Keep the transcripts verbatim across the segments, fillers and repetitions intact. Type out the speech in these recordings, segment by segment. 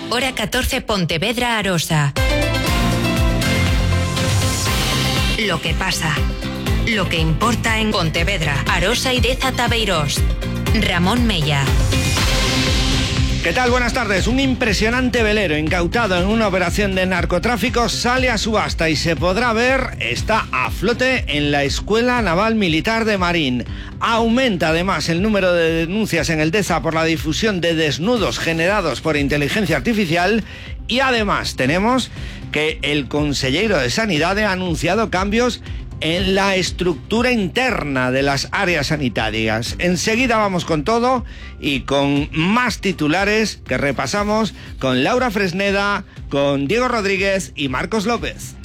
hora catorce, Pontevedra, Arosa. Lo que pasa, lo que importa en Pontevedra, Arosa y Deza Tabeirós. Ramón Mella. ¿Qué tal? Buenas tardes. Un impresionante velero incautado en una operación de narcotráfico sale a subasta y se podrá ver, está a flote en la Escuela Naval Militar de Marín. Aumenta además el número de denuncias en el Deza por la difusión de desnudos generados por inteligencia artificial y además tenemos que el consejero de Sanidad ha anunciado cambios en la estructura interna de las áreas sanitarias. Enseguida vamos con todo y con más titulares que repasamos con Laura Fresneda, con Diego Rodríguez y Marcos López.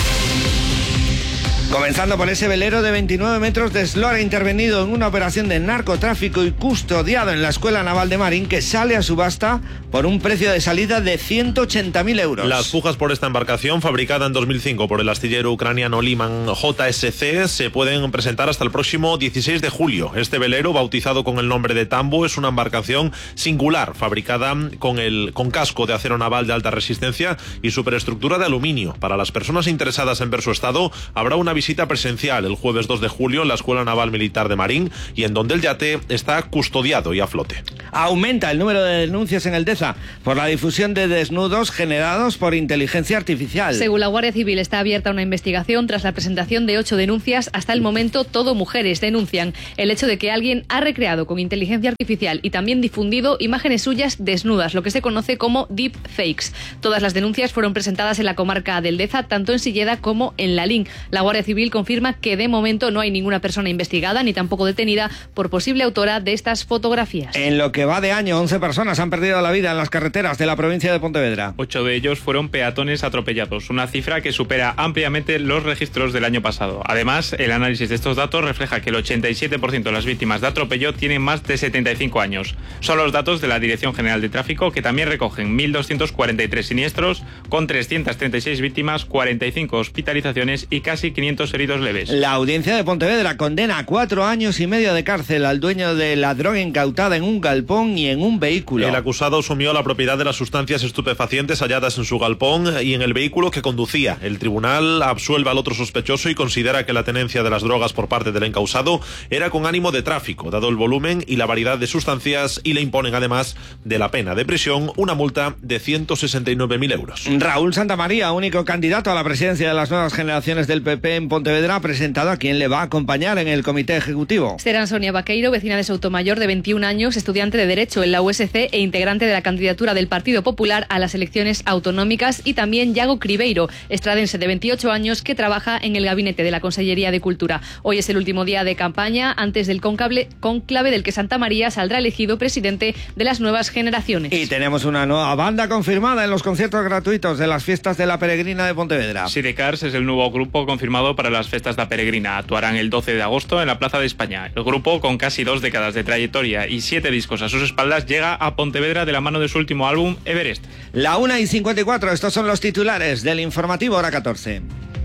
Comenzando por ese velero de veintinueve metros de eslora intervenido en una operación de narcotráfico y custodiado en la Escuela Naval de Marín que sale a subasta por un precio de salida de ciento ochenta mil euros. Las pujas por esta embarcación, fabricada en dos mil cinco por el astillero ucraniano Liman J S C, se pueden presentar hasta el próximo dieciséis de julio. Este velero, bautizado con el nombre de Tambo, es una embarcación singular, fabricada con, el, con casco de acero naval de alta resistencia y superestructura de aluminio. Para las personas interesadas en ver su estado, habrá una visita presencial el jueves dos de julio en la Escuela Naval Militar de Marín y en donde el yate está custodiado y a flote. Aumenta el número de denuncias en el Deza por la difusión de desnudos generados por inteligencia artificial. Según la Guardia Civil, está abierta una investigación tras la presentación de ocho denuncias. Hasta el momento, todo mujeres denuncian el hecho de que alguien ha recreado con inteligencia artificial y también difundido imágenes suyas desnudas, lo que se conoce como deepfakes. Todas las denuncias fueron presentadas en la comarca del Deza, tanto en Silleda como en Lalín. La Guardia Civil confirma que de momento no hay ninguna persona investigada ni tampoco detenida por posible autora de estas fotografías. En lo que va de año, once personas han perdido la vida en las carreteras de la provincia de Pontevedra. Ocho de ellos fueron peatones atropellados, una cifra que supera ampliamente los registros del año pasado. Además, el análisis de estos datos refleja que el ochenta y siete por ciento de las víctimas de atropello tienen más de setenta y cinco años. Son los datos de la Dirección General de Tráfico, que también recogen mil doscientos cuarenta y tres siniestros, con trescientas treinta y seis víctimas, cuarenta y cinco hospitalizaciones y casi quinientos heridos leves. La audiencia de Pontevedra condena a cuatro años y medio de cárcel al dueño de la droga incautada en un galpón y en un vehículo. El acusado asumió la propiedad de las sustancias estupefacientes halladas en su galpón y en el vehículo que conducía. El tribunal absuelve al otro sospechoso y considera que la tenencia de las drogas por parte del encausado era con ánimo de tráfico, dado el volumen y la variedad de sustancias, y le imponen, además de la pena de prisión, una multa de ciento sesenta y nueve mil euros. Raúl Santamaría, único candidato a la presidencia de las nuevas generaciones del P P en Pontevedra, ha presentado a quien le va a acompañar en el comité ejecutivo. Serán Sonia Vaqueiro, vecina de Soutomayor, de veintiún años, estudiante de Derecho en la U S C e integrante de la candidatura del Partido Popular a las elecciones autonómicas, y también Yago Cribeiro, estradense de veintiocho años, que trabaja en el gabinete de la Consellería de Cultura. Hoy es el último día de campaña antes del conclave, conclave del que Santamaría saldrá elegido presidente de las nuevas generaciones. Y tenemos una nueva banda confirmada en los conciertos gratuitos de las fiestas de la Peregrina de Pontevedra. Sidecars es el nuevo grupo confirmado para las fiestas de la Peregrina. Actuarán el doce de agosto en la Plaza de España. El grupo, con casi dos décadas de trayectoria y siete discos a sus espaldas, llega a Pontevedra de la mano de su último álbum, Everest. La una y cincuenta y cuatro, estos son los titulares del informativo hora catorce.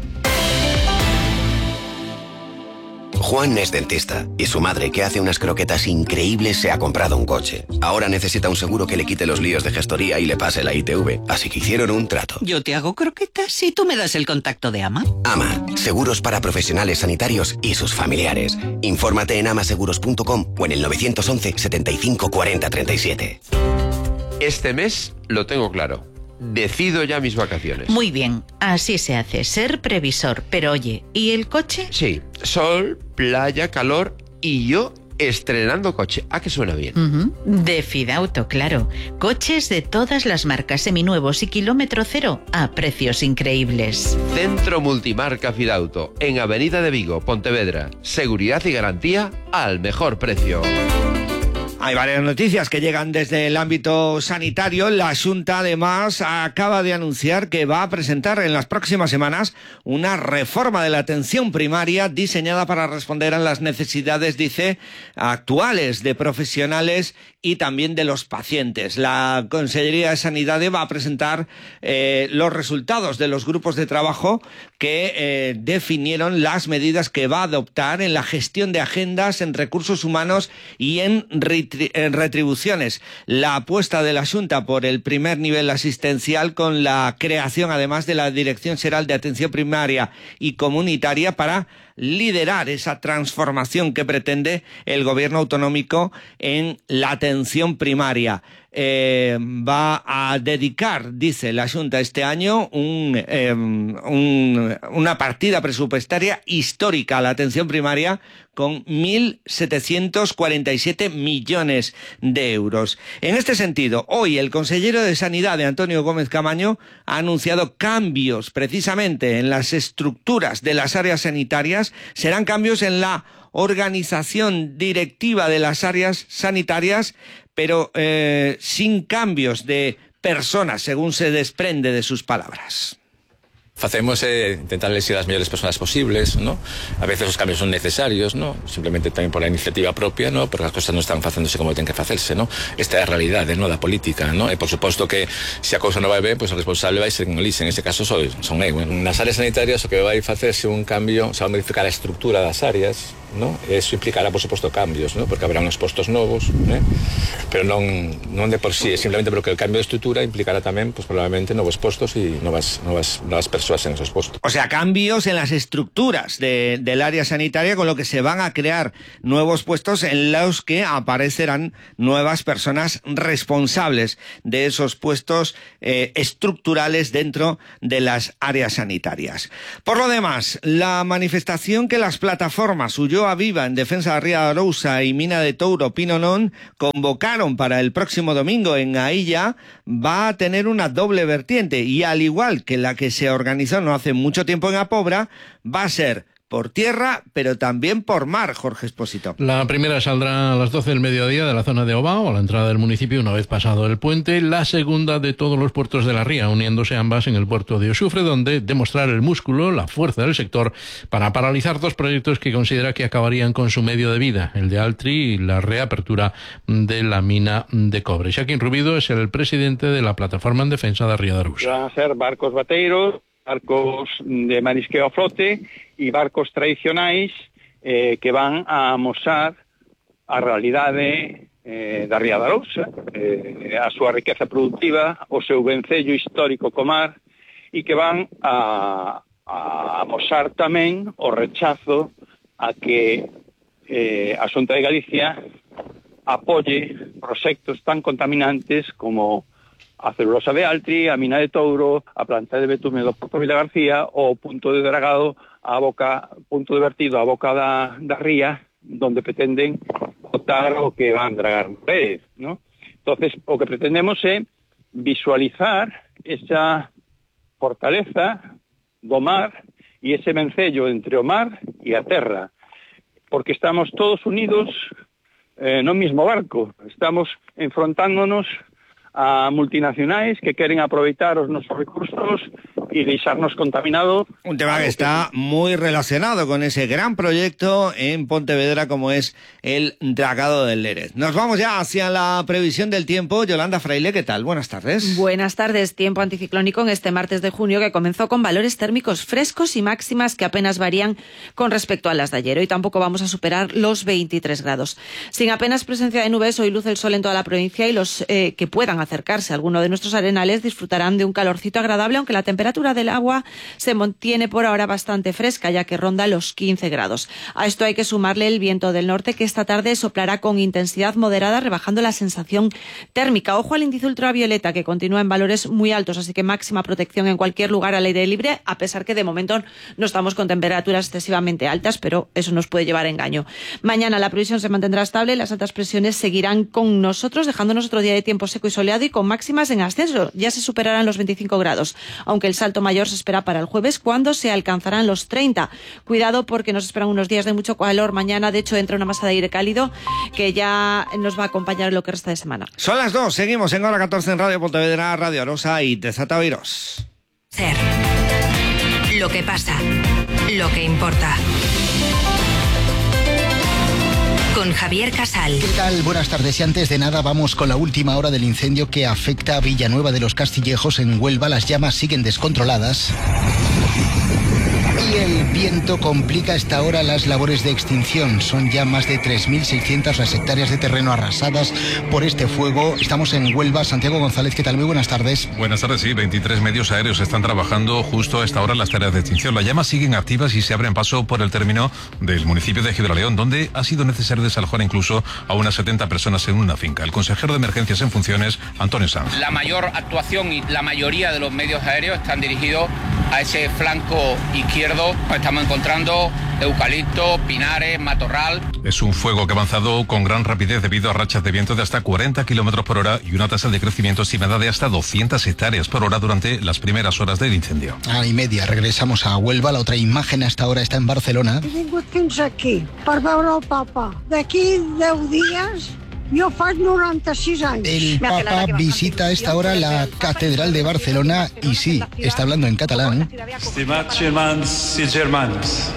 Juan es dentista y su madre, que hace unas croquetas increíbles, se ha comprado un coche. Ahora necesita un seguro que le quite los líos de gestoría y le pase la I T V. Así que hicieron un trato. Yo te hago croquetas y tú me das el contacto de Ama. Ama, seguros para profesionales sanitarios y sus familiares. Infórmate en amaseguros punto com o en el nueve once, setenta y cinco, cuarenta, treinta y siete. Este mes lo tengo claro. Decido ya mis vacaciones. Muy bien, así se hace, ser previsor. Pero oye, ¿y el coche? Sí, sol, playa, calor y yo estrenando coche. ¿A qué suena bien? Uh-huh. De Fidauto, claro. Coches de todas las marcas, seminuevos y kilómetro cero a precios increíbles. Centro Multimarca Fidauto, en Avenida de Vigo, Pontevedra. Seguridad y garantía al mejor precio. Hay varias noticias que llegan desde el ámbito sanitario. La Xunta, además, acaba de anunciar que va a presentar en las próximas semanas una reforma de la atención primaria diseñada para responder a las necesidades, dice, actuales de profesionales y también de los pacientes. La Consellería de Sanidad va a presentar eh, los resultados de los grupos de trabajo que eh, definieron las medidas que va a adoptar en la gestión de agendas, en recursos humanos y en ritmo retribuciones. La apuesta de la Xunta por el primer nivel asistencial, con la creación además de la Dirección Xeral de Atención Primaria y Comunitaria para liderar esa transformación que pretende el gobierno autonómico en la atención primaria. Eh, va a dedicar, dice la Xunta, este año un, eh, un, una partida presupuestaria histórica a la atención primaria con mil setecientos cuarenta y siete millones de euros. En este sentido, hoy el consejero de Sanidad, de Antonio Gómez Camaño, ha anunciado cambios precisamente en las estructuras de las áreas sanitarias. Serán cambios en la organización directiva de las áreas sanitarias, pero eh, sin cambios de personas, según se desprende de sus palabras. Facemos eh, intentar elegir as mellores persoas posibles, ¿no? A veces os cambios son necesarios, ¿no? Simplemente tamén por la iniciativa propia, ¿no? Porque as cosas non están facéndose como ten que facerse, ¿no? Esta é a realidade, ¿no? Da política, ¿no? E por suposto que se a cousa non vai ben, pois pues, o responsable vai ser en Elise, en ese caso son, son eu. Nas áreas sanitarias o que vai facerse un cambio, se vai modificar a estructura das áreas, ¿no? Eso implicará, por suposto, cambios, ¿no? Porque habrá uns postos novos, ¿eh? Pero non, non de por sí, simplemente porque el cambio de estructura implicará tamén, pues probablemente, novos postos e novas, novas, novas persoas en esos puestos. O sea, cambios en las estructuras de, del área sanitaria, con lo que se van a crear nuevos puestos en los que aparecerán nuevas personas responsables de esos puestos eh, estructurales dentro de las áreas sanitarias. Por lo demás, la manifestación que las plataformas Ulloa Viva en defensa de Ría de Arousa y Mina de Touro Pinonón convocaron para el próximo domingo en Ailla va a tener una doble vertiente, y al igual que la que se organizó no hace mucho tiempo en Apobra, va a ser por tierra, pero también por mar, Jorge Espósito. La primera saldrá a las doce del mediodía de la zona de Ovao, a la entrada del municipio, una vez pasado el puente. La segunda de todos los puertos de la ría, uniéndose ambas en el puerto de Osufre, donde demostrar el músculo, la fuerza del sector, para paralizar dos proyectos que considera que acabarían con su medio de vida, el de Altri y la reapertura de la mina de cobre. Xaquín Rubido es el presidente de la plataforma en defensa de Ría de Arousa. Van a ser barcos bateiros, barcos de marisqueo a flote e barcos tradicionais eh, que van a amosar a realidade eh, da Ría de Arousa, eh, a súa riqueza productiva, o seu vencello histórico co mar, e que van a, a amosar tamén o rechazo a que eh, a Xunta de Galicia apoie proxectos tan contaminantes como a celulosa de Altri, a mina de Touro, a planta de betume do Porto Vila García, o punto de dragado a boca, punto de vertido a boca da, da ría, donde pretenden botar o que van a dragar mujeres, ¿no? Entonces, o que pretendemos é visualizar esa fortaleza do mar e ese vencello entre o mar e a terra, porque estamos todos unidos eh, no mismo barco, estamos enfrontándonos a multinacionais que queren aproveitar os nosos recursos y deixarnos contaminados. Un tema que está muy relacionado con ese gran proyecto en Pontevedra como es el dragado del Lérez. Nos vamos ya hacia la previsión del tiempo. Yolanda Fraile, ¿qué tal? Buenas tardes. Buenas tardes. Tiempo anticiclónico en este martes de junio, que comenzó con valores térmicos frescos y máximas que apenas varían con respecto a las de ayer. Hoy tampoco vamos a superar los veintitrés grados. Sin apenas presencia de nubes, hoy luce el sol en toda la provincia y los eh, que puedan acercarse a alguno de nuestros arenales disfrutarán de un calorcito agradable, aunque la temperatura del agua se mantiene por ahora bastante fresca, ya que ronda los quince grados. A esto hay que sumarle el viento del norte, que esta tarde soplará con intensidad moderada, rebajando la sensación térmica. Ojo al índice ultravioleta, que continúa en valores muy altos, así que máxima protección en cualquier lugar al aire libre, a pesar que de momento no estamos con temperaturas excesivamente altas, pero eso nos puede llevar a engaño. Mañana la previsión se mantendrá estable, las altas presiones seguirán con nosotros, dejándonos otro día de tiempo seco y soleado y con máximas en ascenso. Ya se superarán los veinticinco grados, aunque el salto mayor se espera para el jueves, cuando se alcanzarán los treinta. Cuidado, porque nos esperan unos días de mucho calor mañana. De hecho, entra una masa de aire cálido que ya nos va a acompañar en lo que resta de semana. Son las dos, seguimos en hora catorce en Radio Pontevedra, Radio Arousa y Tezata Beirós. Ser lo que pasa, lo que importa. Con Javier Casal. ¿Qué tal? Buenas tardes. Y antes de nada, vamos con la última hora del incendio que afecta a Villanueva de los Castillejos en Huelva. Las llamas siguen descontroladas. Y el viento complica a esta hora las labores de extinción. Son ya más de tres mil seiscientas las hectáreas de terreno arrasadas por este fuego. Estamos en Huelva. Santiago González, ¿qué tal? Muy buenas tardes. Buenas tardes, sí. veintitrés medios aéreos están trabajando justo a esta hora en las tareas de extinción. Las llamas siguen activas y se abren paso por el término del municipio de Gibraleón, donde ha sido necesario desalojar incluso a unas setenta personas en una finca. El consejero de emergencias en funciones, Antonio Sanz. La mayor actuación y la mayoría de los medios aéreos están dirigidos a ese flanco izquierdo. Estamos encontrando eucalipto, pinares, matorral. Es un fuego que ha avanzado con gran rapidez debido a rachas de viento de hasta cuarenta kilómetros por hora y una tasa de crecimiento estimada de hasta doscientas hectáreas por hora durante las primeras horas del incendio. A y media, regresamos a Huelva. La otra imagen hasta ahora está en Barcelona. He vingut fins aquí per veure el papa. D'aquí deu dies yo faig noranta-sis años. El Papa visita a esta hora la Catedral de Barcelona y sí, está hablando en catalán. Estimats germans i germanes,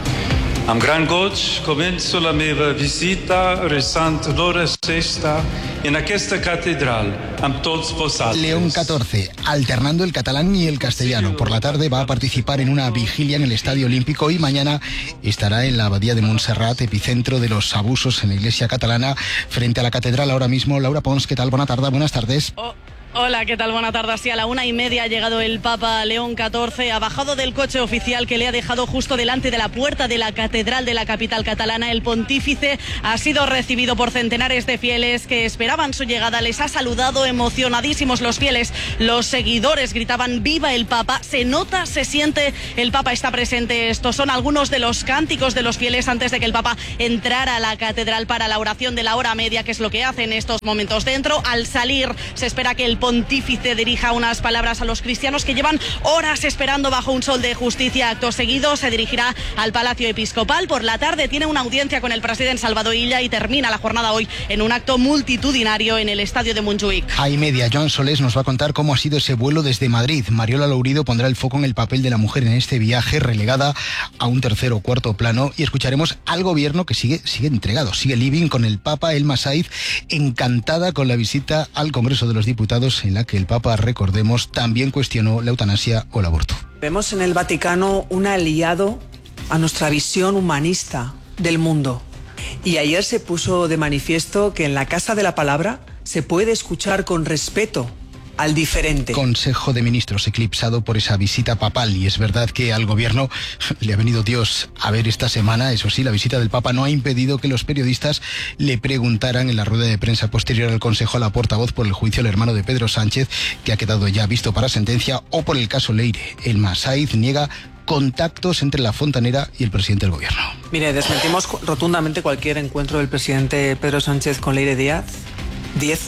amb gran goig començo la meva visita resant l'hora sexta en aquesta catedral amb tots vosaltres. León catorce, alternando el catalán y el castellano. Por la tarde va a participar en una vigilia en el Estadio Olímpico y mañana estará en la Abadía de Montserrat, epicentro de los abusos en la Iglesia catalana, frente a la catedral ahora mismo. Laura Pons, ¿qué tal? Buena tarde, buenas tardes. Oh. Hola, ¿qué tal? Buena tarde. Así a la una y media ha llegado el Papa León catorce, ha bajado del coche oficial que le ha dejado justo delante de la puerta de la catedral de la capital catalana. El pontífice ha sido recibido por centenares de fieles que esperaban su llegada. Les ha saludado emocionadísimos los fieles. Los seguidores gritaban ¡viva el Papa! Se nota, se siente, el Papa está presente. Estos son algunos de los cánticos de los fieles antes de que el Papa entrara a la catedral para la oración de la hora media, que es lo que hace en estos momentos dentro. Al salir se espera que el pontífice dirija unas palabras a los cristianos que llevan horas esperando bajo un sol de justicia. Acto seguido se dirigirá al Palacio Episcopal. Por la tarde tiene una audiencia con el presidente Salvador Illa y termina la jornada hoy en un acto multitudinario en el estadio de Montjuïc. A y media, Joan Solés nos va a contar cómo ha sido ese vuelo desde Madrid. Mariola Lourido pondrá el foco en el papel de la mujer en este viaje, relegada a un tercer o cuarto plano, y escucharemos al gobierno que sigue, sigue entregado, sigue living con el Papa. Elma Saiz, encantada con la visita al Congreso de los Diputados, en la que el Papa, recordemos, también cuestionó la eutanasia o el aborto. Vemos en el Vaticano un aliado a nuestra visión humanista del mundo. Y ayer se puso de manifiesto que en la Casa de la Palabra se puede escuchar con respeto al diferente. Consejo de Ministros eclipsado por esa visita papal, y es verdad que al gobierno le ha venido Dios a ver esta semana. Eso sí, la visita del Papa no ha impedido que los periodistas le preguntaran en la rueda de prensa posterior al Consejo a la portavoz por el juicio al hermano de Pedro Sánchez, que ha quedado ya visto para sentencia, o por el caso Leire. Elma Saiz niega contactos entre la fontanera y el presidente del gobierno. Mire, desmentimos rotundamente cualquier encuentro del presidente Pedro Sánchez con Leire Díaz. diez.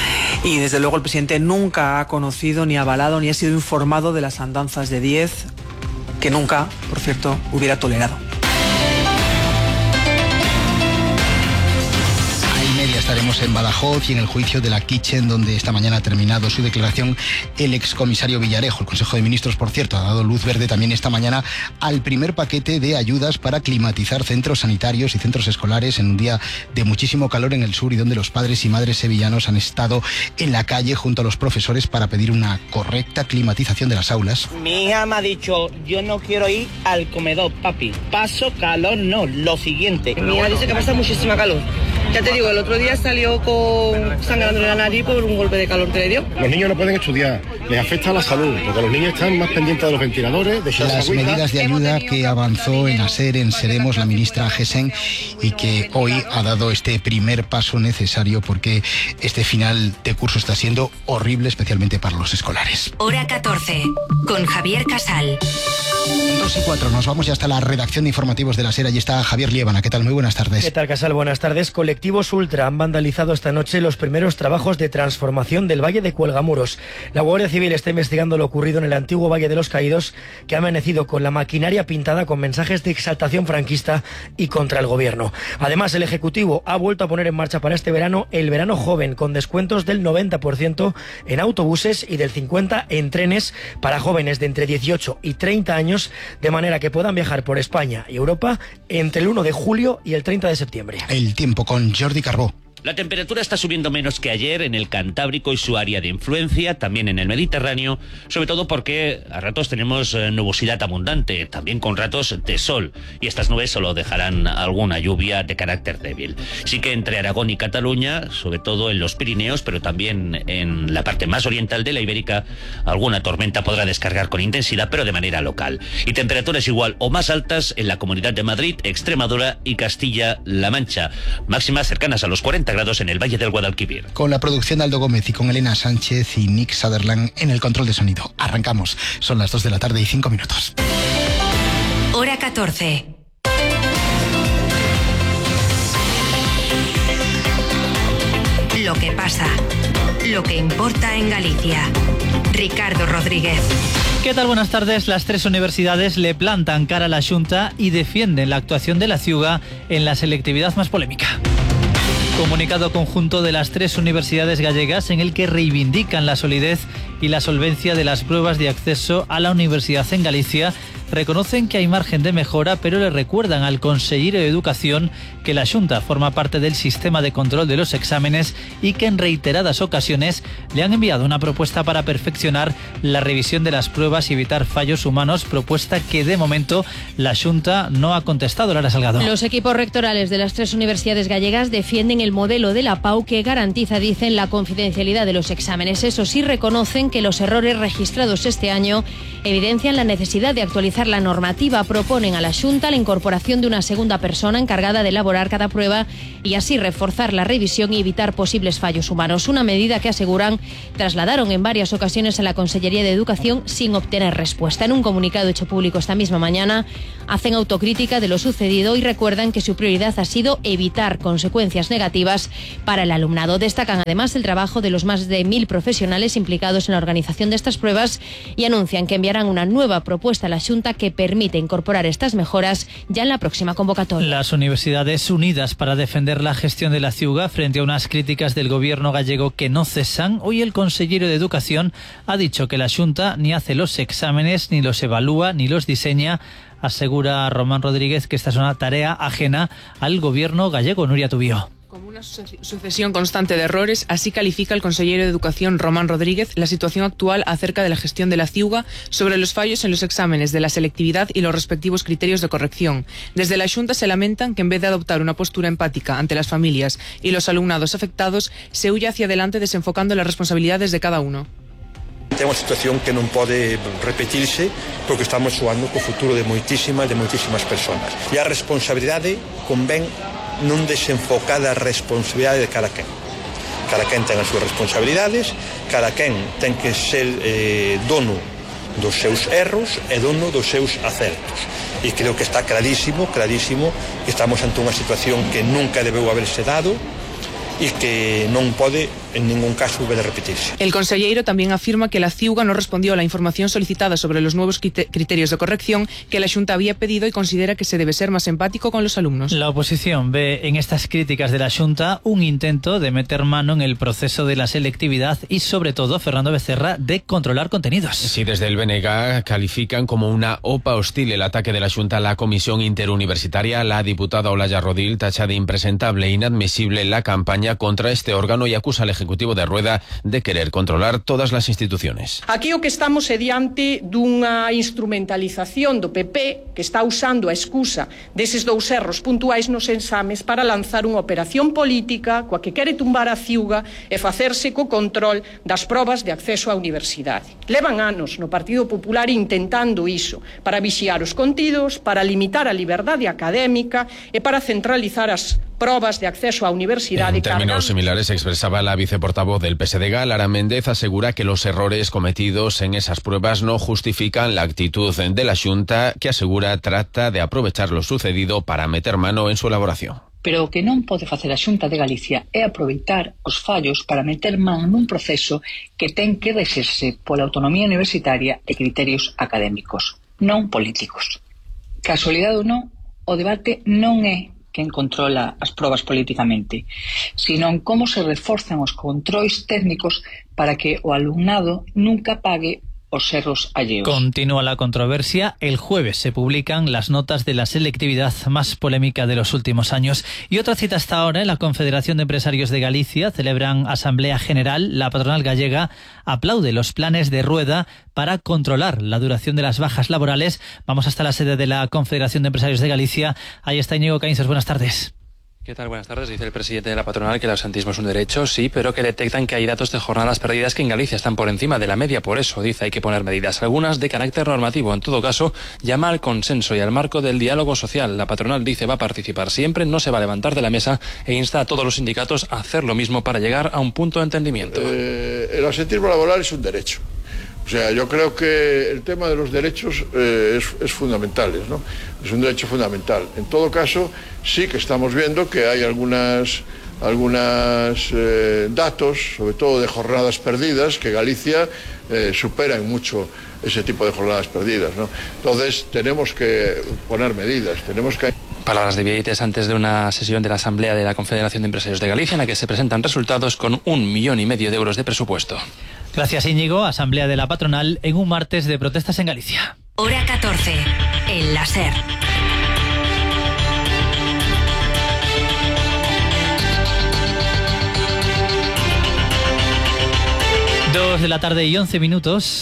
Y desde luego el presidente nunca ha conocido, ni avalado, ni ha sido informado de las andanzas de Díez, que nunca, por cierto, hubiera tolerado. Estaremos en Badajoz y en el juicio de la Kitchen, donde esta mañana ha terminado su declaración el excomisario Villarejo. El Consejo de Ministros, por cierto, ha dado luz verde también esta mañana al primer paquete de ayudas para climatizar centros sanitarios y centros escolares en un día de muchísimo calor en el sur, y donde los padres y madres sevillanos han estado en la calle junto a los profesores para pedir una correcta climatización de las aulas. Mi hija me ha dicho, yo no quiero ir al comedor, papi. Paso calor, no, lo siguiente. Mi hija dice que pasa muchísima calor. Ya te digo, el otro día salió con sangrando la nariz por un golpe de calor que le dio. Los niños no pueden estudiar, les afecta a la salud, porque los niños están más pendientes de los ventiladores, de las medidas de ayuda que avanzó en hacer en Seremos la ministra Gesen, y que hoy ha dado este primer paso necesario, porque este final de curso está siendo horrible, especialmente para los escolares. Hora catorce, con Javier Casal. dos y cuatro, nos vamos ya hasta la redacción de informativos de la SER. Allí está Javier Liébana. ¿Qué tal? Muy buenas tardes. ¿Qué tal, Casal? Buenas tardes. Colectivos Ultra han vandalizado esta noche los primeros trabajos de transformación del Valle de Cuelgamuros. La Guardia Civil está investigando lo ocurrido en el antiguo Valle de los Caídos, que ha amanecido con la maquinaria pintada con mensajes de exaltación franquista y contra el gobierno. Además, el Ejecutivo ha vuelto a poner en marcha para este verano el verano joven, con descuentos del noventa por ciento en autobuses y del cincuenta por ciento en trenes para jóvenes de entre dieciocho y treinta años, de manera que puedan viajar por España y Europa entre el uno de julio y el treinta de septiembre. El tiempo con Jordi Carbó. La temperatura está subiendo menos que ayer en el Cantábrico y su área de influencia, también en el Mediterráneo, sobre todo porque a ratos tenemos eh, nubosidad abundante, también con ratos de sol, y estas nubes solo dejarán alguna lluvia de carácter débil. Sí que entre Aragón y Cataluña, sobre todo en los Pirineos, pero también en la parte más oriental de la Ibérica, alguna tormenta podrá descargar con intensidad, pero de manera local. Y temperaturas igual o más altas en la Comunidad de Madrid, Extremadura y Castilla-La Mancha, máximas cercanas a los cuarenta grados en el Valle del Guadalquivir. Con la producción de Aldo Gómez y con Elena Sánchez y Nick Sutherland en el control de sonido. Arrancamos. Son las dos de la tarde y cinco minutos. Hora catorce. Lo que pasa. Lo que importa en Galicia. Ricardo Rodríguez. ¿Qué tal? Buenas tardes. Las tres universidades le plantan cara a la Xunta y defienden la actuación de la Ciuga en la selectividad más polémica. Comunicado conjunto de las tres universidades gallegas en el que reivindican la solidez y la solvencia de las pruebas de acceso a la universidad en Galicia. Reconocen que hay margen de mejora, pero le recuerdan al consejero de Educación que la Xunta forma parte del sistema de control de los exámenes y que en reiteradas ocasiones le han enviado una propuesta para perfeccionar la revisión de las pruebas y evitar fallos humanos, propuesta que de momento la Xunta no ha contestado. Lara Salgado. Los equipos rectorales de las tres universidades gallegas defienden el modelo de la Pau que garantiza, dicen, la confidencialidad de los exámenes. Eso sí, reconocen que los errores registrados este año evidencian la necesidad de actualizar la normativa. Proponen a la Xunta la incorporación de una segunda persona encargada de elaborar cada prueba y así reforzar la revisión y evitar posibles fallos humanos. Una medida que aseguran trasladaron en varias ocasiones a la Consellería de Educación sin obtener respuesta. En un comunicado hecho público esta misma mañana hacen autocrítica de lo sucedido y recuerdan que su prioridad ha sido evitar consecuencias negativas para el alumnado. Destacan además el trabajo de los más de mil profesionales implicados en la organización de estas pruebas y anuncian que enviarán una nueva propuesta a la Xunta que permite incorporar estas mejoras ya en la próxima convocatoria. Las universidades unidas para defender la gestión de la Ciuga frente a unas críticas del gobierno gallego que no cesan. Hoy el consejero de Educación ha dicho que la Xunta ni hace los exámenes, ni los evalúa, ni los diseña. Asegura Román Rodríguez que esta es una tarea ajena al gobierno gallego. Nuria Tubío. Como una sucesión constante de errores, así califica el consejero de Educación Román Rodríguez la situación actual acerca de la gestión de la Ciuga sobre los fallos en los exámenes de la selectividad y los respectivos criterios de corrección. Desde la Xunta se lamentan que en vez de adoptar una postura empática ante las familias y los alumnados afectados, se huye hacia adelante desenfocando las responsabilidades de cada uno. É unha situación que non pode repetirse porque estamos xogando co futuro de moitísimas, de moitísimas persoas. E a responsabilidade convén non desenfocar a responsabilidade de cada quen. Cada quen ten as súas responsabilidades, cada quen ten que ser eh, dono dos seus erros e dono dos seus acertos. E creo que está clarísimo, clarísimo, que estamos ante unha situación que nunca debeu haberse dado e que non pode en ningún caso volver a repetirse. El consejero también afirma que la Ciuga no respondió a la información solicitada sobre los nuevos criterios de corrección que la Xunta había pedido y considera que se debe ser más empático con los alumnos. La oposición ve en estas críticas de la Xunta un intento de meter mano en el proceso de la selectividad y sobre todo, Fernando Becerra, de controlar contenidos. Sí, desde el B N G califican como una opa hostil el ataque de la Xunta a la Comisión Interuniversitaria. La diputada Olaya Rodil tacha de impresentable e inadmisible la campaña contra este órgano y acusa al Ejecutivo de Rueda de querer controlar todas las instituciones. Aquí o que estamos é diante dunha instrumentalización do P P que está usando a excusa deses dous erros puntuais nos exames para lanzar unha operación política coa que quere tumbar a Ciuga e facerse co control das probas de acceso á universidade. Levan anos no Partido Popular intentando iso, para vixiar os contidos, para limitar a liberdade académica e para centralizar as probas de acceso a universidade. En términos similares expresaba la viceportavoz del P S D G, Lara Méndez, asegura que los errores cometidos en esas pruebas no justifican la actitud de la Xunta, que asegura trata de aprovechar lo sucedido para meter mano en su elaboración. Pero o que non pode facer a Xunta de Galicia é aproveitar os fallos para meter man nun proceso que ten que rexerse pola autonomía universitaria e criterios académicos, non políticos. Casualidade ou non, o debate non é quen controla as probas políticamente, sino como se reforzan os controis técnicos para que o alumnado nunca pague os cerros alleos. Continúa la controversia. El jueves se publican las notas de la selectividad más polémica de los últimos años. Y otra cita hasta ahora, en la Confederación de Empresarios de Galicia celebran Asamblea General. La patronal gallega aplaude los planes de Rueda para controlar la duración de las bajas laborales. Vamos hasta la sede de la Confederación de Empresarios de Galicia. Ahí está Íñigo Caínzas. Buenas tardes. ¿Qué tal? Buenas tardes. Dice el presidente de la patronal que el absentismo es un derecho, sí, pero que detectan que hay datos de jornadas perdidas que en Galicia están por encima de la media. Por eso, dice, hay que poner medidas, algunas de carácter normativo. En todo caso, llama al consenso y al marco del diálogo social. La patronal dice va a participar siempre, no se va a levantar de la mesa e insta a todos los sindicatos a hacer lo mismo para llegar a un punto de entendimiento. Eh, el absentismo laboral es un derecho. O sea, yo creo que el tema de los derechos eh, es, es fundamental, ¿no? Es un derecho fundamental. En todo caso, sí que estamos viendo que hay algunas, algunas eh, datos, sobre todo de jornadas perdidas, que Galicia eh, supera en mucho ese tipo de jornadas perdidas, ¿no? Entonces, tenemos que poner medidas, tenemos que... Palabras de Vieites antes de una sesión de la Asamblea de la Confederación de Empresarios de Galicia en la que se presentan resultados con un millón y medio de euros de presupuesto. Gracias, Íñigo. Asamblea de la patronal en un martes de protestas en Galicia. Hora catorce, el láser. Dos de la tarde y once minutos.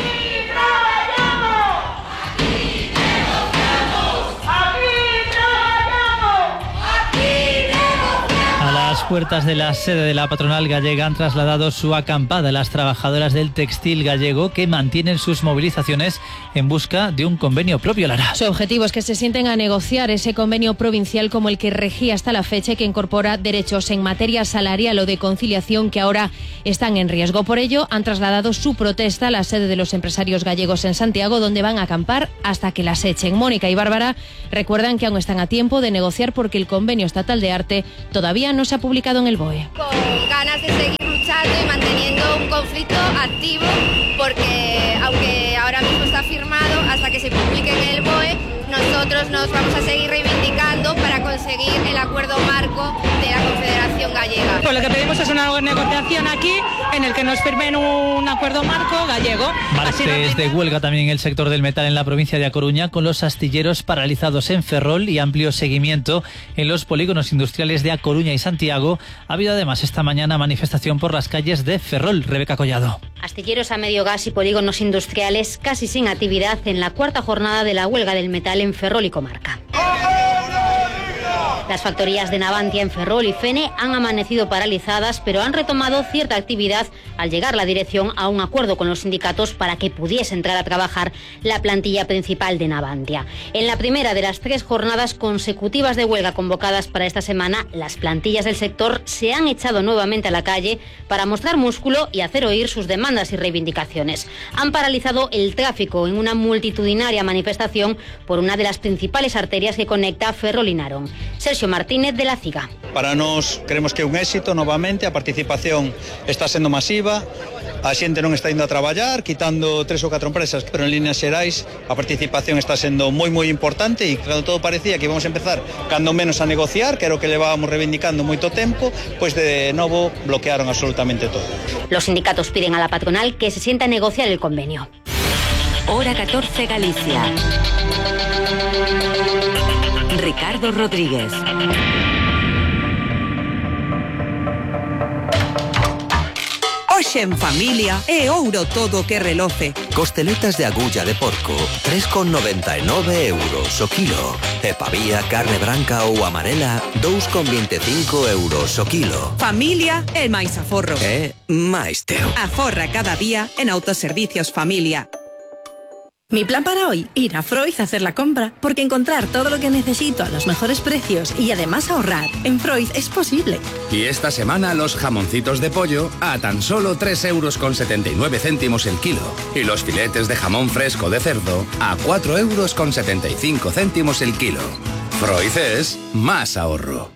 A las puertas de la sede de la patronal gallega han trasladado su acampada las trabajadoras del textil gallego que mantienen sus movilizaciones en busca de un convenio propio, Lara. Su objetivo es que se sienten a negociar ese convenio provincial como el que regía hasta la fecha y que incorpora derechos en materia salarial o de conciliación que ahora están en riesgo. Por ello, han trasladado su protesta a la sede de los empresarios gallegos en Santiago, donde van a acampar hasta que las echen. Mónica y Bárbara recuerdan que aún están a tiempo de negociar porque el convenio estatal de arte todavía no se ha publicado en el B O E. Con ganas de seguir luchando y manteniendo un conflicto activo, porque aunque ahora mismo está firmado, hasta que se publique en el B O E, nosotros nos vamos a seguir reivindicando para conseguir el acuerdo marco de la Confederación Gallega. Pues lo que pedimos es una negociación aquí en el que nos firmen un acuerdo marco gallego. Martes de huelga también en el sector del metal en la provincia de A Coruña, con los astilleros paralizados en Ferrol y amplio seguimiento en los polígonos industriales de A Coruña y Santiago. Ha habido además esta mañana manifestación por las calles de Ferrol. Rebeca Collado. Astilleros a medio gas y polígonos industriales casi sin actividad en la cuarta jornada de la huelga del metal en Ferrol y comarca. Las factorías de Navantia en Ferrol y Fene han amanecido paralizadas, pero han retomado cierta actividad al llegar la dirección a un acuerdo con los sindicatos para que pudiese entrar a trabajar la plantilla principal de Navantia. En la primera de las tres jornadas consecutivas de huelga convocadas para esta semana, las plantillas del sector se han echado nuevamente a la calle para mostrar músculo y hacer oír sus demandas y reivindicaciones. Han paralizado el tráfico en una multitudinaria manifestación por una de las principales arterias que conecta Ferrol y Narón. Sergio Martínez, de la CIGA. Para nós creemos que é un éxito novamente, a participación está sendo masiva, a xente non está indo a traballar, quitando tres ou catro empresas, pero en líneas xerais a participación está sendo moi moi importante e cando todo parecía que íbamos a empezar cando menos a negociar, que era o que levábamos reivindicando moito tempo, pois de novo bloquearon absolutamente todo. Los sindicatos piden a la patronal que se sienta a negociar el convenio. Hora catorce, Galicia. Ricardo Rodríguez. Hoxe en familia é ouro todo que reloce. Costeletas de agulla de porco, tres con noventa e nove euros o kilo. E pavía, carne branca ou amarela, dous con vinte e cinco euros o kilo. Familia é máis aforro. É máis teu. Aforra cada día en Autoservicios Familia. Mi plan para hoy, ir a Froiz a hacer la compra, porque encontrar todo lo que necesito a los mejores precios y además ahorrar en Froiz es posible. Y esta semana los jamoncitos de pollo a tan solo tres euros con setenta y nueve céntimos el kilo. Y los filetes de jamón fresco de cerdo a cuatro euros con setenta y cinco céntimos el kilo. Froiz es más ahorro.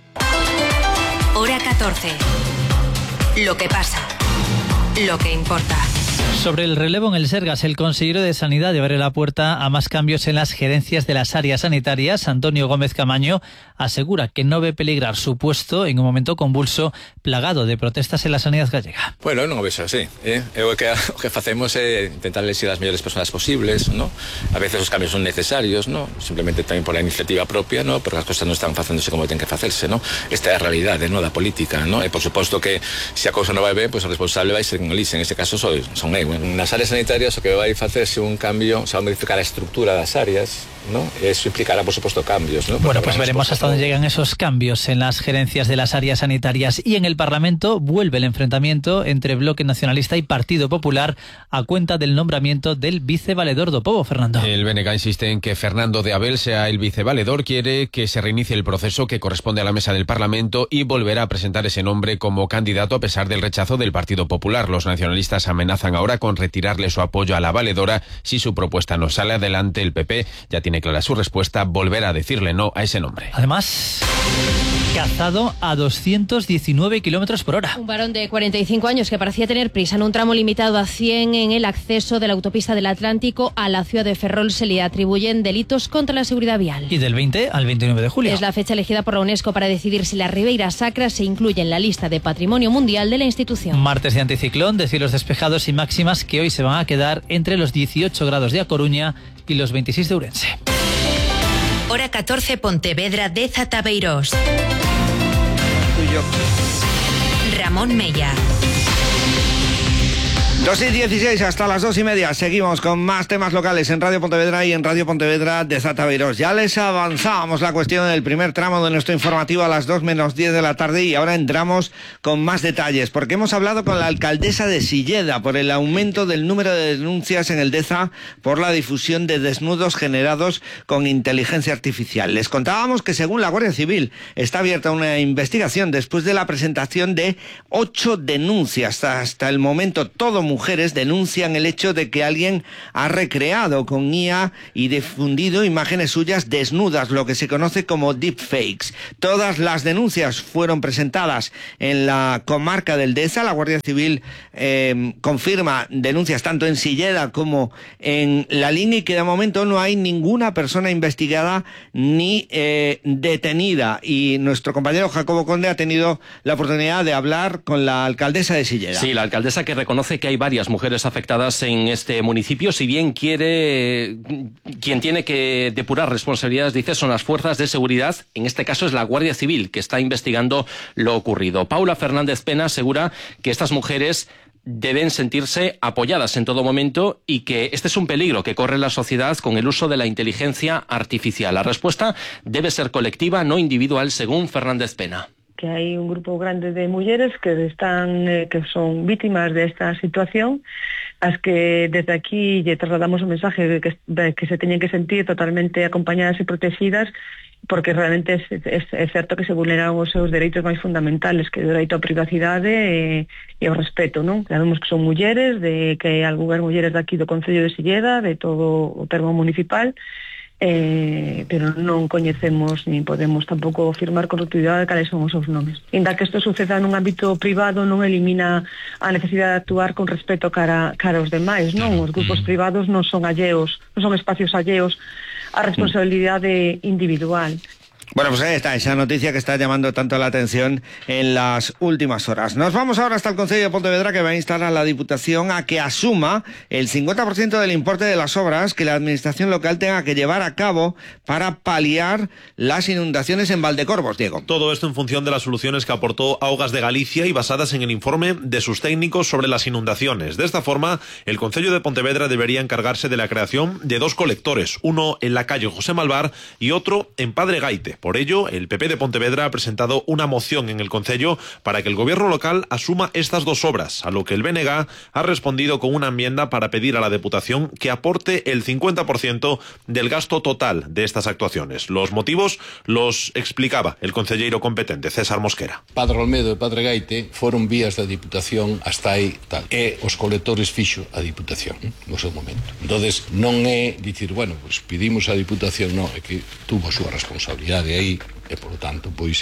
Hora catorce. Lo que pasa. Lo que importa. Sobre el relevo en el Sergas, el consejero de Sanidad abre la puerta a más cambios en las gerencias de las áreas sanitarias. Antonio Gómez Camaño asegura que no ve peligrar su puesto en un momento convulso plagado de protestas en la sanidad gallega. Bueno, non o vexo así, eh? Eu que, o que facemos é intentar elegir as mellores persoas posibles, ¿no? A veces os cambios son necesarios, ¿no? Simplemente tamén por a iniciativa propia, ¿no? Porque as cosas non están facéndose como ten que facerse, ¿no? Esta é a realidade, ¿no? Da política, ¿no? E por suposto que se a cousa non vai ben, pois pues, o responsable vai ser en Elise, en ese caso son, son eu. Nas áreas sanitarias o que vai facerse un cambio, se va a modificar a estructura das áreas, ¿no? Eso implicará, por supuesto, cambios, ¿no? Bueno, pues veremos hasta dónde llegan esos cambios en las gerencias de las áreas sanitarias. Y en el Parlamento vuelve el enfrentamiento entre Bloque Nacionalista y Partido Popular a cuenta del nombramiento del vicevaledor do Pobo, Fernando. El B N G insiste en que Fernando de Abel sea el vicevaledor, quiere que se reinicie el proceso que corresponde a la mesa del Parlamento y volverá a presentar ese nombre como candidato a pesar del rechazo del Partido Popular. Los nacionalistas amenazan ahora con retirarle su apoyo a la valedora si su propuesta no sale adelante. El P P ya tiene clara su respuesta, volverá a decirle no a ese nombre. Además, cazado a doscientos diecinueve kilómetros por hora. Un varón de cuarenta y cinco años que parecía tener prisa en un tramo limitado a cien en el acceso de la autopista del Atlántico a la ciudad de Ferrol se le atribuyen delitos contra la seguridad vial. Y del veinte al veintinueve de julio. Es la fecha elegida por la UNESCO para decidir si la Ribeira Sacra se incluye en la lista de Patrimonio Mundial de la institución. Martes de anticiclón, de cielos despejados y máximas que hoy se van a quedar entre los dieciocho grados de A Coruña y los veintiséis de Ourense. Hora catorce, Pontevedra, Deza, Tabeirós. Ramón Mella. dos y dieciséis hasta las dos y media. Seguimos con más temas locales en Radio Pontevedra y en Radio Pontevedra de Zatabeirós. Ya les avanzábamos la cuestión del primer tramo de nuestro informativo a las dos menos diez de la tarde y ahora entramos con más detalles porque hemos hablado con la alcaldesa de Silleda por el aumento del número de denuncias en el Deza por la difusión de desnudos generados con inteligencia artificial. Les contábamos que según la Guardia Civil está abierta una investigación después de la presentación de ocho denuncias. Hasta el momento todo mujeres denuncian el hecho de que alguien ha recreado con I A y difundido imágenes suyas desnudas, lo que se conoce como deepfakes. Todas las denuncias fueron presentadas en la comarca del Deza. La Guardia Civil eh, confirma denuncias tanto en Silleda como en La Línea y que de momento no hay ninguna persona investigada ni eh, detenida. Y nuestro compañero Jacobo Conde ha tenido la oportunidad de hablar con la alcaldesa de Silleda. Sí, la alcaldesa que reconoce que hay varias mujeres afectadas en este municipio, si bien quiere, quien tiene que depurar responsabilidades, dice, son las fuerzas de seguridad, en este caso es la Guardia Civil, que está investigando lo ocurrido. Paula Fernández Pena asegura que estas mujeres deben sentirse apoyadas en todo momento y que este es un peligro que corre la sociedad con el uso de la inteligencia artificial. La respuesta debe ser colectiva, no individual, según Fernández Pena. Que hai un grupo grande de mulleres que están eh, que son vítimas de esta situación, as que desde aquí lle trasladamos un mensaje de que, de que se teñen que sentir totalmente acompañadas e protegidas, porque realmente é, é, é certo que se vulneran os seus dereitos máis fundamentales, que é o dereito á privacidade e, e ao respeto, non? Sabemos que son mulleres, de que hai algunhas mulleres daqui do Concello de Silleda, de todo o termo municipal, Eh, pero non coñecemos ni podemos tampouco afirmar con rotundidade cales son os seus nomes. Inda que isto suceda nun ámbito privado non elimina a necesidade de actuar con respeto cara, cara aos demais, non? Os grupos privados non son alleos, non son espacios alleos á responsabilidade individual. Bueno, pues ahí está, esa noticia que está llamando tanto la atención en las últimas horas. Nos vamos ahora hasta el Concello de Pontevedra, que va a instar a la Diputación a que asuma el cincuenta por ciento del importe de las obras que la Administración local tenga que llevar a cabo para paliar las inundaciones en Valdecorvos, Diego. Todo esto en función de las soluciones que aportó Augas de Galicia y basadas en el informe de sus técnicos sobre las inundaciones. De esta forma, el Concello de Pontevedra debería encargarse de la creación de dos colectores, uno en la calle José Malvar y otro en Padre Gaite. Por ello, el P P de Pontevedra ha presentado una moción en el Concello para que el gobierno local asuma estas dos obras, a lo que el B N G ha respondido con una enmienda para pedir a la Diputación que aporte el cincuenta por ciento del gasto total de estas actuaciones. Los motivos los explicaba el concelleiro competente, César Mosquera. Padre Olmedo e Padre Gaite foron vías da Diputación hasta aí tal. E os colectores fixo a Diputación no seu momento. Entonces non é dicir, bueno, pues pedimos a Diputación, non, é que tuvo a súa responsabilidade aí e, por lo tanto, pois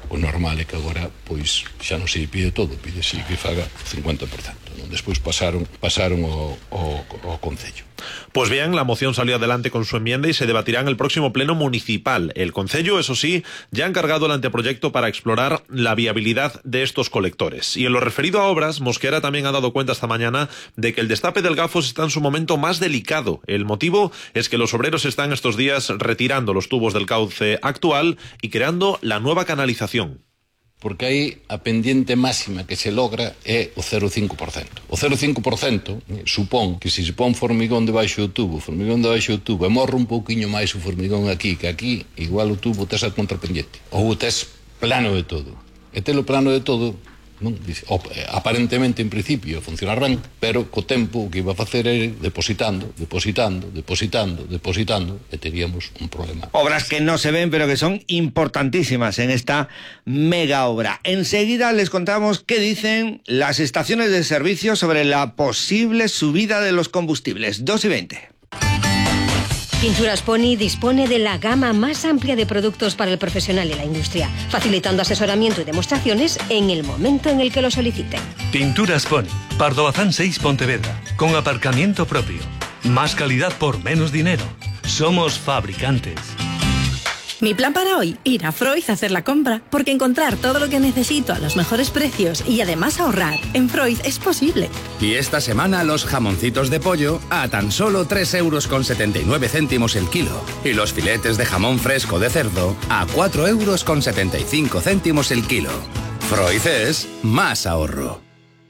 O normal é que agora, pois, xa non se pide todo, pide si que faga cincuenta por ciento. Non? Despois pasaron, pasaron ao, ao, ao Concello. Pues bien, la moción salió adelante con su enmienda y se debatirá en el próximo pleno municipal. El Concello, eso sí, ya ha encargado el anteproyecto para explorar la viabilidad de estos colectores. Y en lo referido a obras, Mosquera también ha dado cuenta esta mañana de que el destape del Gafos está en su momento más delicado. El motivo es que los obreros están estos días retirando los tubos del cauce actual y creando la nueva canalización. Porque aí a pendiente máxima que se logra é o cero coma cinco por ciento. O cero coma cinco por ciento eh, supón que se se pon formigón debaixo do tubo, formigón debaixo do tubo, e morre un pouquiño máis o formigón aquí, que aquí, igual o tubo tes a contrapendiente. Ou tes plano de todo. E telo plano de todo, non? Aparentemente, en principio, funcionar ben, pero co tempo o que iba a facer é depositando, depositando, depositando, depositando, e teríamos un problema. Obras que no se ven, pero que son importantísimas en esta mega obra. Enseguida les contamos qué dicen las estaciones de servicio sobre la posible subida de los combustibles. dos y veinte. Pinturas Pony dispone de la gama más amplia de productos para el profesional y la industria, facilitando asesoramiento y demostraciones en el momento en el que lo soliciten. Pinturas Pony, Pardo Bazán seis, Pontevedra, con aparcamiento propio. Más calidad por menos dinero. Somos fabricantes. Mi plan para hoy, ir a Freud a hacer la compra, porque encontrar todo lo que necesito a los mejores precios y además ahorrar en Freud es posible. Y esta semana los jamoncitos de pollo a tan solo tres euros con setenta y nueve céntimos el kilo. Y los filetes de jamón fresco de cerdo a cuatro euros con setenta y cinco céntimos el kilo. Freud es más ahorro.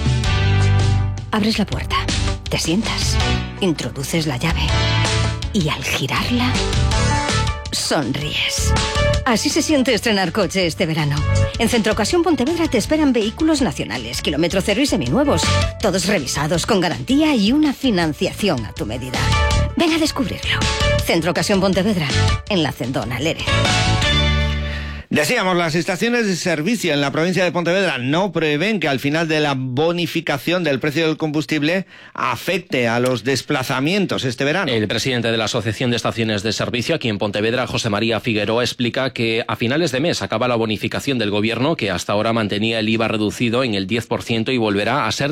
Abres la puerta, te sientas, introduces la llave y al girarla, sonríes. Así se siente estrenar coche este verano. En Centro Ocasión Pontevedra te esperan vehículos nacionales, kilómetro cero y seminuevos, todos revisados con garantía y una financiación a tu medida. Ven a descubrirlo. Centro Ocasión Pontevedra, en la Cendona, Lere. Decíamos, las estaciones de servicio en la provincia de Pontevedra no prevén que al final de la bonificación del precio del combustible afecte a los desplazamientos este verano. El presidente de la Asociación de Estaciones de Servicio aquí en Pontevedra, José María Figueroa, explica que a finales de mes acaba la bonificación del gobierno, que hasta ahora mantenía el I V A reducido en el diez por ciento y volverá a ser